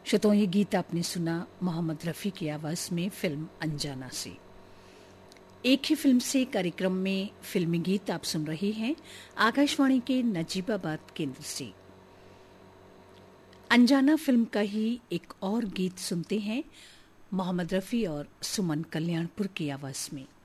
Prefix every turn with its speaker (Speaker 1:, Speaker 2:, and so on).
Speaker 1: श्रोताओं, ये गीत आपने सुना मोहम्मद रफ़ी की आवाज़ में फिल्म अनजाना से। एक ही फिल्म से कार्यक्रम में फिल्मी गीत आप सुन रहे हैं आकाशवाणी के नजीबाबाद केंद्र से। अनजाना फिल्म का ही एक और गीत सुनते हैं मोहम्मद रफ़ी और सुमन कल्याणपुर की आवाज़ में।